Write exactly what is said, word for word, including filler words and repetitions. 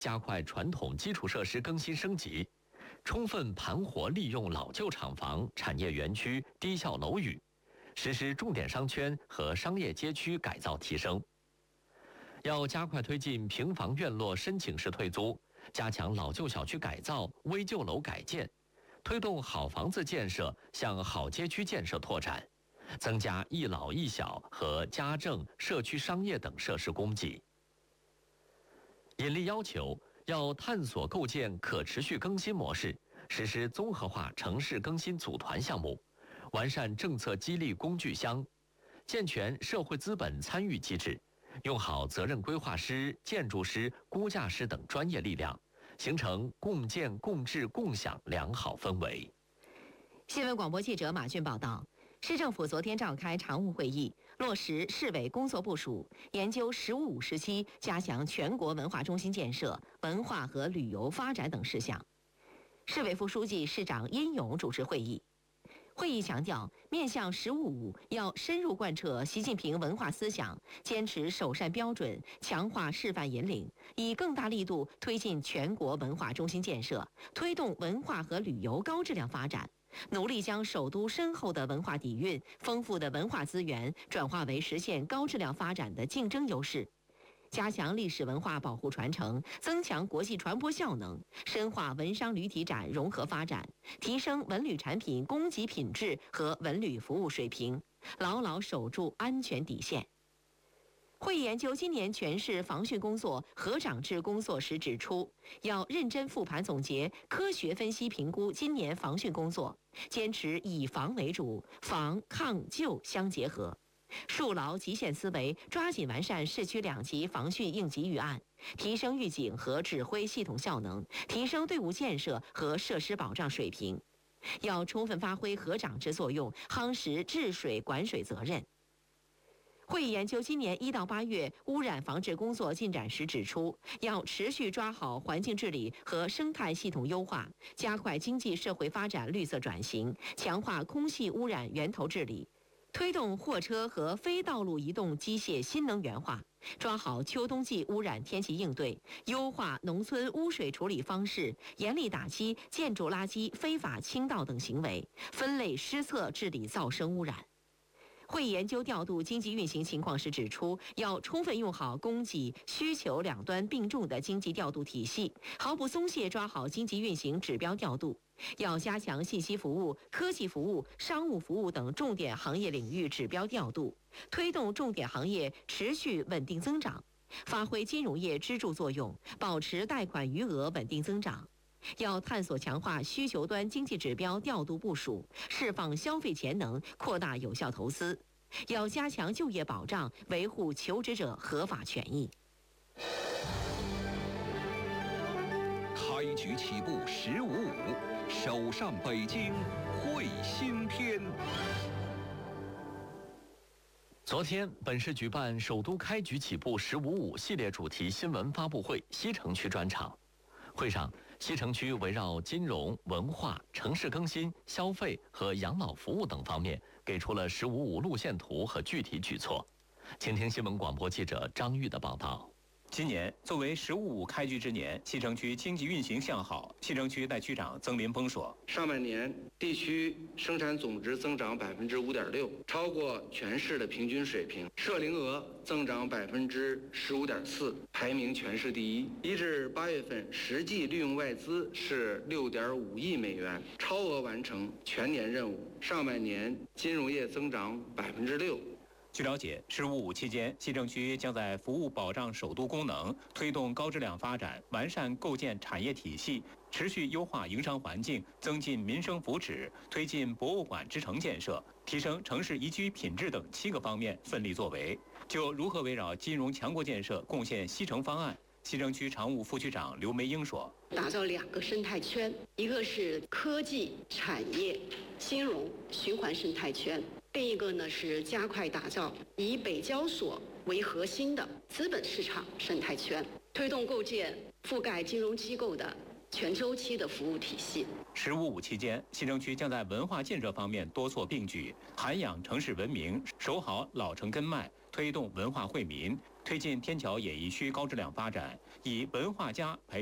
加快传统基础设施更新升级，充分盘活利用老旧厂房、产业园区、低效楼宇，实施重点商圈和商业街区改造提升。要加快推进平房院落申请式退租，加强老旧小区改造、危旧楼改建，推动好房子建设向好街区建设拓展，增加一老一小和家政、社区商业等设施供给。引力要求要探索构建可持续更新模式，实施综合化城市更新组团项目，完善政策激励工具箱，健全社会资本参与机制，用好责任规划师、建筑师、估价师等专业力量，形成共建共治共享良好氛围。 新闻广播记者马俊报道，市政府昨天召开常务会议，落实市委工作部署，研究“十五五”时期加强全国文化中心建设、文化和旅游发展等事项。市委副书记、市长殷勇主持会议。会议强调，面向“十五五”要深入贯彻习近平文化思想，坚持首善标准，强化示范引领，以更大力度推进全国文化中心建设，推动文化和旅游高质量发展。努力将首都深厚的文化底蕴、丰富的文化资源转化为实现高质量发展的竞争优势，加强历史文化保护传承，增强国际传播效能，深化文商旅体展融合发展，提升文旅产品供给品质和文旅服务水平，牢牢守住安全底线。会议研究今年全市防汛工作合长制工作时指出，要认真复盘总结，科学分析评估今年防汛工作，坚持以防为主，防抗救相结合，树牢极限思维，抓紧完善市区两级防汛应急预案，提升预警和指挥系统效能，提升队伍建设和设施保障水平。要充分发挥合长制作用，夯实治水管水责任。会议研究今年一到八月污染防治工作进展时指出，要持续抓好环境治理和生态系统优化，加快经济社会发展绿色转型，强化空气污染源头治理，推动货车和非道路移动机械新能源化，抓好秋冬季污染天气应对，优化农村污水处理方式，严厉打击建筑垃圾非法倾倒等行为，分类施策治理噪声污染。会议研究调度经济运行情况时指出，要充分用好供给需求两端并重的经济调度体系，毫不松懈抓好经济运行指标调度。要加强信息服务、科技服务、商务服务等重点行业领域指标调度，推动重点行业持续稳定增长，发挥金融业支柱作用，保持贷款余额稳定增长。要探索强化需求端经济指标调度部署，释放消费潜能，扩大有效投资。要加强就业保障，维护求职者合法权益。 开局起步十五五，首上北京会新天。 昨天，本市举办首都开局起步十五五系列主题新闻发布会西城区专场。会上，西城区围绕金融、文化、城市更新、消费和养老服务等方面，给出了十五五路线图和具体举措。请听新闻广播记者张玉的报道。 今年作为“十五五”开局之年，西城区经济运行向好。西城区代区长曾林峰说：“ 上半年地区生产总值增长百分之五点六，超过全市的平均水平；社零额增长百分之十五点四，排名全市第一。一至八月份实际利用外资是六点五亿美元，超额完成全年任务。上半年金融业增长百分之六。” 据了解，“十五五”期间，西城区将在服务保障首都功能，推动高质量发展，完善构建产业体系，持续优化营商环境，增进民生福祉，推进博物馆之城建设，提升城市宜居品质等七个方面奋力作为。就如何围绕金融强国建设贡献西城方案，西城区常务副区长刘梅英说：“ 打造两个生态圈，一个是科技产业、金融循环生态圈。”另一个呢是加快打造以北交所为核心的资本市场生态圈，推动构建覆盖金融机构的全周期的服务体系。 十五五期间，西城区将在文化建设方面多措并举，涵养城市文明，守好老城根脉，推动文化惠民， 推进天桥演艺区高质量发展，以文化家培